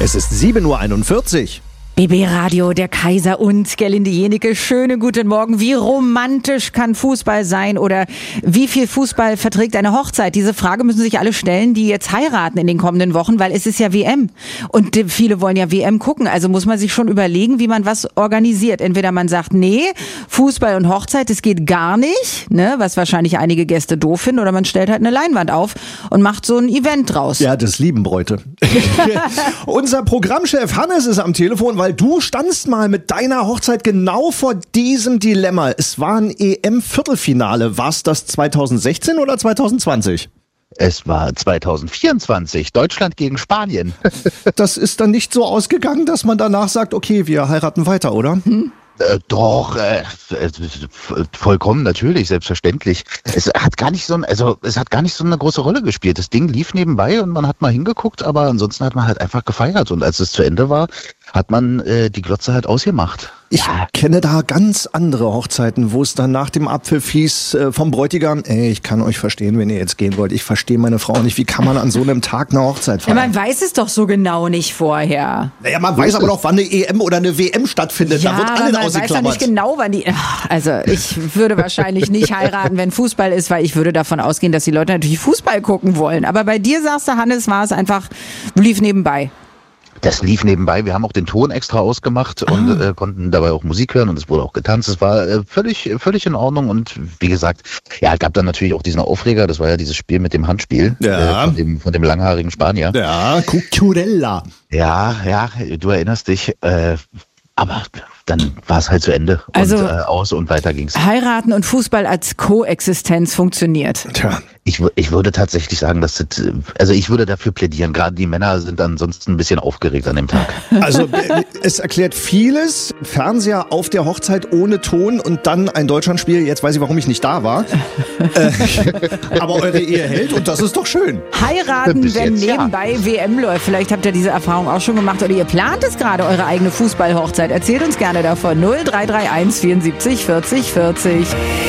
Es ist 7:41 Uhr. BB Radio, der Kaiser und Gerlinde Jenike. Schönen guten Morgen. Wie romantisch kann Fußball sein oder wie viel Fußball verträgt eine Hochzeit? Diese Frage müssen sich alle stellen, die jetzt heiraten in den kommenden Wochen, weil es ist ja WM. Und viele wollen ja WM gucken. Also muss man sich schon überlegen, wie man was organisiert. Entweder man sagt, nee, Fußball und Hochzeit, das geht gar nicht, ne, was wahrscheinlich einige Gäste doof finden, oder man stellt halt eine Leinwand auf und macht so ein Event draus. Ja, das lieben Bräute. Unser Programmchef Hannes ist am Telefon, weil du standst mal mit deiner Hochzeit genau vor diesem Dilemma. Es war ein EM-Viertelfinale. War es das 2016 oder 2020? Es war 2024, Deutschland gegen Spanien. Das ist dann nicht so ausgegangen, dass man danach sagt, okay, wir heiraten weiter, oder? Doch, vollkommen natürlich, selbstverständlich. Es hat gar nicht so eine große Rolle gespielt. Das Ding lief nebenbei und man hat mal hingeguckt, aber ansonsten hat man halt einfach gefeiert. Und als es zu Ende war, hat man die Glotze halt ausgemacht. Ich kenne da ganz andere Hochzeiten, wo es dann nach dem Abpfiff hieß vom Bräutigam, ich kann euch verstehen, wenn ihr jetzt gehen wollt. Ich verstehe meine Frau nicht. Wie kann man an so einem Tag eine Hochzeit feiern? Ja, man weiß es doch so genau nicht vorher. Naja, man weiß aber doch, wann eine EM oder eine WM stattfindet. Ja, da wird alles man weiß ausgeklammert. ja nicht genau, wann die... Also ich würde wahrscheinlich nicht heiraten, wenn Fußball ist, weil ich würde davon ausgehen, dass die Leute natürlich Fußball gucken wollen. Aber bei dir, sagst du, Hannes, war es einfach, lief nebenbei. Das lief nebenbei. Wir haben auch den Ton extra ausgemacht und konnten dabei auch Musik hören und es wurde auch getanzt. Es war völlig in Ordnung und wie gesagt, ja, es gab dann natürlich auch diesen Aufreger. Das war ja dieses Spiel mit dem Handspiel von dem langhaarigen Spanier. Ja, Cucurella. Ja, du erinnerst dich. Aber dann war es halt zu Ende Also, und aus und weiter ging's. Heiraten und Fußball als Koexistenz funktioniert. Tja. Ich würde tatsächlich sagen, ich würde dafür plädieren. Gerade die Männer sind ansonsten ein bisschen aufgeregt an dem Tag. Also es erklärt vieles. Fernseher auf der Hochzeit ohne Ton und dann ein Deutschlandspiel. Jetzt weiß ich, warum ich nicht da war. Aber eure Ehe hält und das ist doch schön. Heiraten, Bis wenn jetzt, ja. nebenbei WM läuft. Vielleicht habt ihr diese Erfahrung auch schon gemacht oder ihr plant es gerade, eure eigene Fußballhochzeit. Erzählt uns gerne davon. 0331 74 40 40.